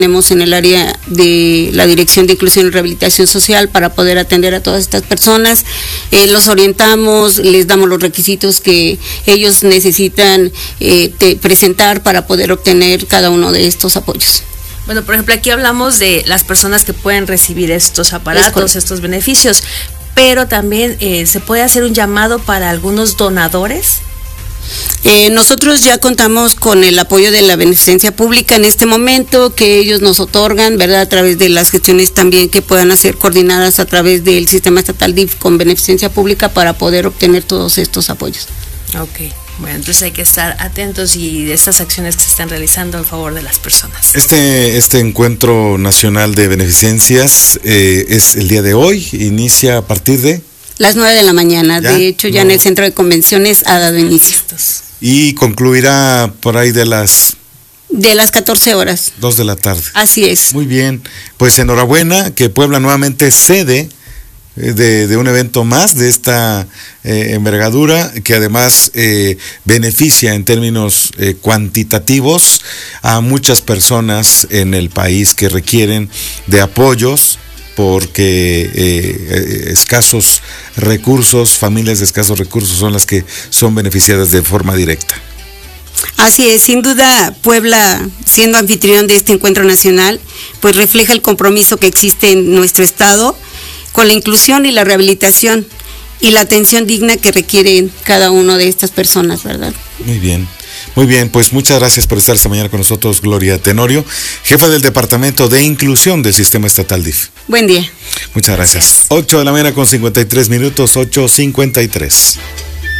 Tenemos en el área de la Dirección de Inclusión y Rehabilitación Social para poder atender a todas estas personas. Los orientamos, les damos los requisitos que ellos necesitan presentar para poder obtener cada uno de estos apoyos. Bueno, por ejemplo, aquí hablamos de las personas que pueden recibir estos aparatos, estos beneficios, pero también se puede hacer un llamado para algunos donadores. Nosotros ya contamos con el apoyo de la beneficencia pública en este momento, que ellos nos otorgan, ¿verdad?, a través de las gestiones también que puedan hacer coordinadas a través del sistema estatal DIF con beneficencia pública para poder obtener todos estos apoyos. Ok, bueno, entonces hay que estar atentos y de estas acciones que se están realizando en favor de las personas. Este encuentro nacional de beneficencias es el día de hoy, inicia a partir de las 9 de la mañana, de hecho ya en el centro de convenciones ha dado inicio. Y concluirá por ahí de las 14 horas. 2 de la tarde. Así es. Muy bien, pues enhorabuena que Puebla nuevamente es sede de un evento más de esta envergadura, que además beneficia en términos cuantitativos a muchas personas en el país que requieren de apoyos, porque escasos recursos, familias de escasos recursos son las que son beneficiadas de forma directa. Así es, sin duda Puebla, siendo anfitrión de este encuentro nacional, pues refleja el compromiso que existe en nuestro estado con la inclusión y la rehabilitación y la atención digna que requieren cada una de estas personas, ¿verdad? Muy bien, pues muchas gracias por estar esta mañana con nosotros, Gloria Tenorio, jefa del Departamento de Inclusión del Sistema Estatal DIF. Buen día. Muchas gracias. 8 de la mañana con 53 minutos, 8:53.